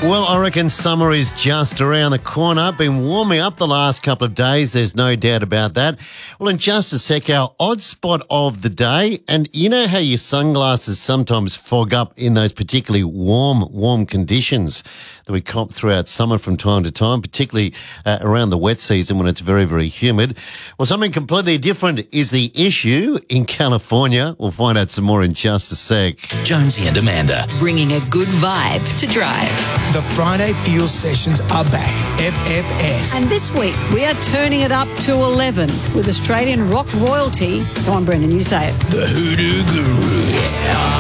Well, I reckon summer is just around the corner. Been warming up the last couple of days. There's no doubt about that. Well, in just a sec, our odd spot of the day. And you know how your sunglasses sometimes fog up in those particularly warm conditions that we cop throughout summer from time to time, particularly around the wet season when it's very, very humid. Well, something completely different is the issue in California. We'll find out some more in just a sec. Jonesy and Amanda. Bringing a good vibe to drive. The Friday Feel Sessions are back. FFS. And this week, we are turning it up to 11 with Australian rock royalty. Come on, Brendan, you say it. The Hoodoo Gurus.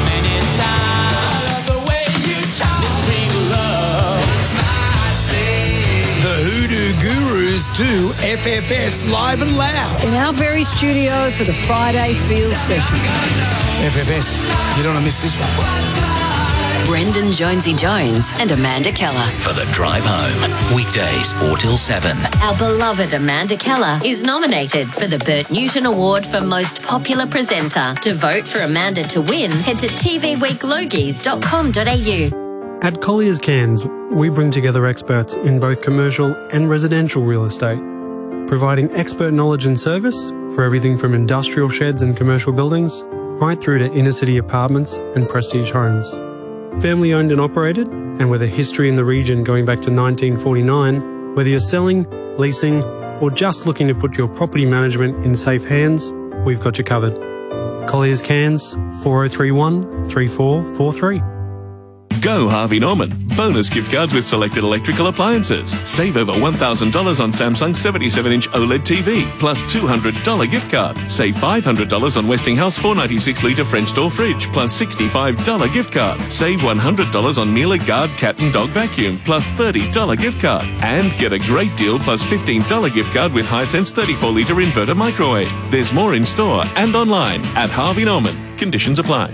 The Hoodoo Gurus do FFS live and loud. In our very studio for the Friday Feel Session. FFS, you don't want to miss this one. Brendan Jonesy Jones and Amanda Keller. For the drive home. Weekdays 4 till 7. Our beloved Amanda Keller is nominated for the Bert Newton Award for Most Popular Presenter. To vote for Amanda to win, head to tvweeklogies.com.au. At Collier's Cairns, we bring together experts in both commercial and residential real estate, providing expert knowledge and service for everything from industrial sheds and commercial buildings right through to inner-city apartments and prestige homes. Family owned and operated, and with a history in the region going back to 1949, whether you're selling, leasing, or just looking to put your property management in safe hands, we've got you covered. Collier's Cairns, 4031 3443. Go Harvey Norman. Bonus gift cards with selected electrical appliances. Save over $1,000 on Samsung 77-inch OLED TV, plus $200 gift card. Save $500 on Westinghouse 496-litre French door fridge, plus $65 gift card. Save $100 on Miele Guard cat and dog vacuum, plus $30 gift card. And get a great deal plus $15 gift card with Hisense 34-litre inverter microwave. There's more in store and online at Harvey Norman. Conditions apply.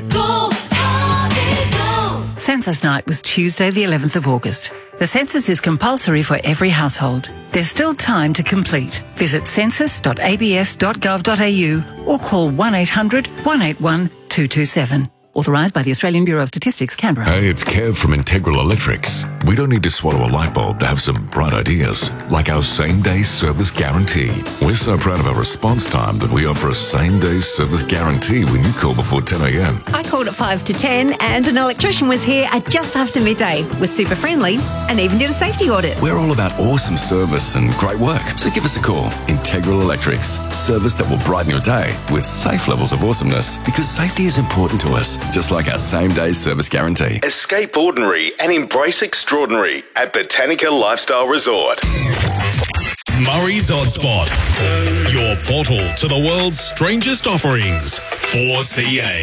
Census night was Tuesday the 11th of August. The census is compulsory for every household. There's still time to complete. Visit census.abs.gov.au or call 1800 181 227. Authorised by the Australian Bureau of Statistics, Canberra. Hey, it's Kev from Integral Electrics. We don't need to swallow a light bulb to have some bright ideas, like our same-day service guarantee. We're so proud of our response time that we offer a same-day service guarantee when you call before 10 a.m. I called at 5 to 10 and an electrician was here at just after midday, was super friendly and even did a safety audit. We're all about awesome service and great work, so give us a call. Integral Electrics, service that will brighten your day with safe levels of awesomeness, because safety is important to us, just like our same-day service guarantee. Escape ordinary and embrace extraordinary at Botanica Lifestyle Resort. Murray's Odd Spot, your portal to the world's strangest offerings. 4CA.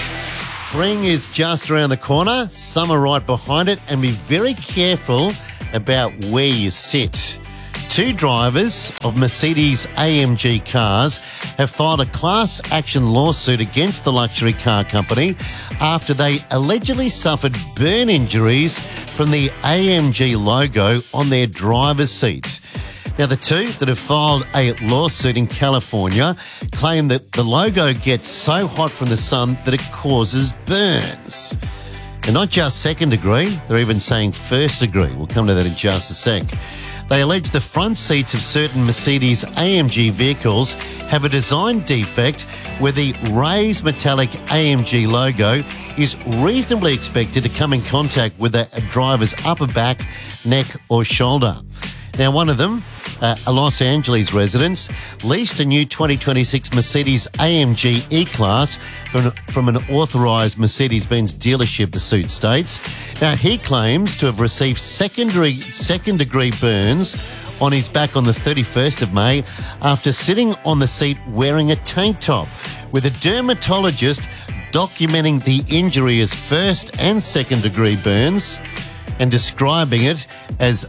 Spring is just around the corner, summer right behind it, and be very careful about where you sit. Two drivers of Mercedes-AMG cars have filed a class action lawsuit against the luxury car company after they allegedly suffered burn injuries from the AMG logo on their driver's seat. Now, the two that have filed a lawsuit in California claim that the logo gets so hot from the sun that it causes burns. And not just second degree, they're even saying first degree. We'll come to that in just a sec. They allege the front seats of certain Mercedes-AMG vehicles have a design defect where the raised metallic AMG logo is reasonably expected to come in contact with a driver's upper back, neck or shoulder. Now, one of them, a Los Angeles resident, leased a new 2026 Mercedes-AMG E-Class from an authorised Mercedes-Benz dealership, the suit states. Now, he claims to have received second-degree burns on his back on the 31st of May after sitting on the seat wearing a tank top, with a dermatologist documenting the injury as first and second-degree burns and describing it as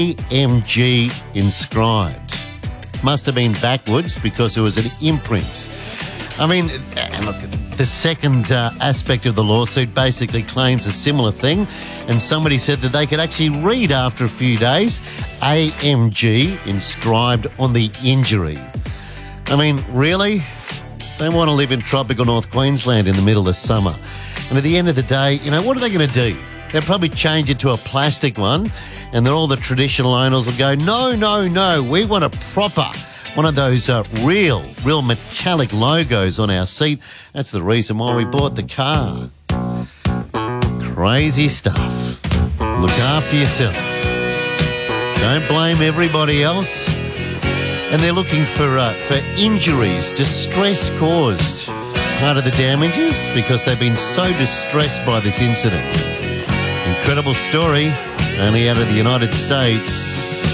AMG inscribed. Must have been backwards because it was an imprint. I mean, and look, the second aspect of the lawsuit basically claims a similar thing, and somebody said that they could actually read after a few days AMG inscribed on the injury. I mean, really? They want to live in tropical North Queensland in the middle of summer. And at the end of the day, you know, what are they going to do? they'll probably change it to a plastic one, and then all the traditional owners will go, no, we want a proper one of those real metallic logos on our seat. That's the reason why we bought the car. Crazy stuff. Look after yourself. Don't blame everybody else. And they're looking for injuries, distress caused. Part of the damages because they've been so distressed by this incident. Incredible story, only out of the United States.